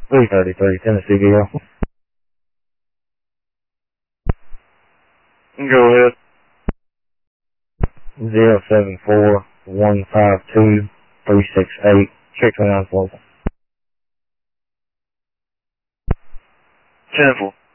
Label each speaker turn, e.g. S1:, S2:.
S1: 333 Tennesseeville.
S2: Go ahead.
S1: 074-152-368. Check 29 4.
S2: 10-4.